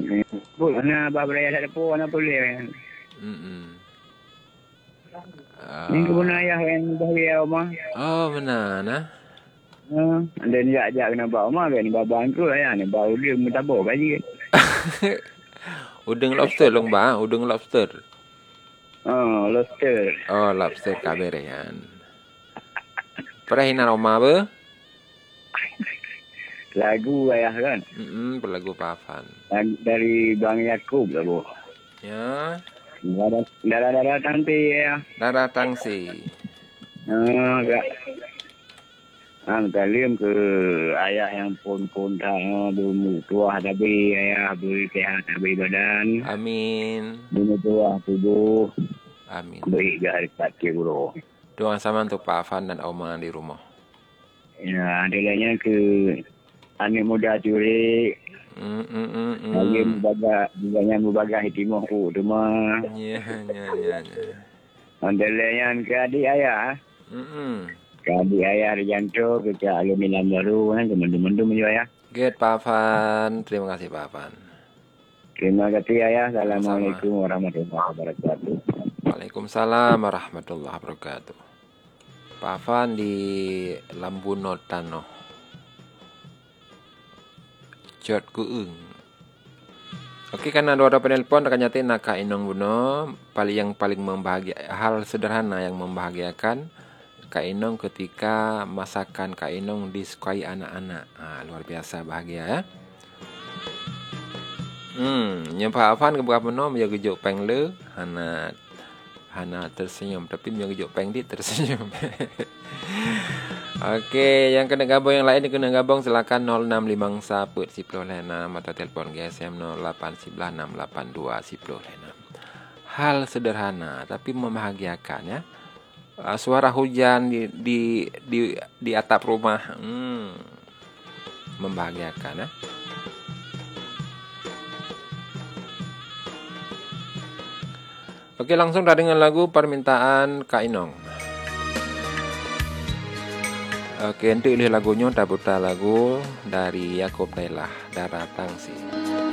Pula babraya ada pun apa boleh. Ini kebun ayah yang bahaya rumah. Oh, benar nah. Dan jak kena bawa rumah kan babang tu ayah ni baru dia minta bawa gaji. Udang lobster long ba, udang lobster. Lobster. Oh, lobster kaberehan. Pernah hina rumah apa? Lagu ayah kan. Berlagu Pafan. Dari Bang Yakub lah bu. Ya. Darah tangsi ya. Darah tangsi. Talim ke ayah yang pun bumi tua tapi ayah beri sehat beri badan. Amin. Bumi tua tubuh. Amin. Beri garis kaki bro. Doa sama untuk Pak Afan dan Oma di rumah. Ya, adilahnya ke anak muda curi. Lagi mubaga hitimuh rumah. Ya. Adilahnya ke adik ayah. Ke adik ayah Rijanto ke aluminium baru kan teman-teman juga ya. Get Pak Afan, terima kasih Pak Afan. Terima kasih ayah. Assalamualaikum warahmatullahi wabarakatuh. Waalaikumsalam warahmatullahi wabarakatuh. Pak Afan di Lambunotano. Jod kuung. Oke, karena ada penelpon rekan nyate nak Inong Buno yang paling membahagiakan hal sederhana yang membahagiakan Kak Inong ketika masakan Kak Inong disukai anak-anak. Luar biasa bahagia ya. Nyampa Afan ke berapa nom ya gejuk peng le Hana tersenyum tapi yang gejuk peng dit tersenyum. Okey, yang kena gabung yang lain kena gabung silakan 0656 10 lena atau telefon GSM 089682 10 lena. Hal sederhana tapi membahagiakan ya. Suara hujan di atap rumah. Membahagiakan ya. Oke, langsung dah dengan lagu permintaan Kak Inong. Oke, untuk ini lagunya tak buta lagu dari Yakub Nailah Darah Tangsi.